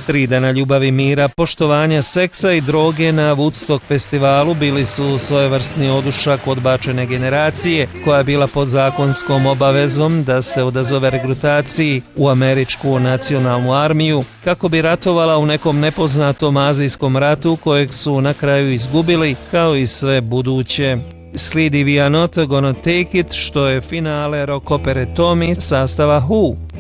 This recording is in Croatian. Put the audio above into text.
3 dana ljubavi, mira, poštovanja, seksa i droge na Woodstock festivalu bili su svojevrsni odušak odbačene generacije koja je bila pod zakonskom obavezom da se odazove regrutaciji u američku nacionalnu armiju kako bi ratovala u nekom nepoznatom azijskom ratu kojeg su na kraju izgubili kao i sve buduće. Slijedi We Are Not Gonna Take It, što je finale rock opere Tommy sastava Who.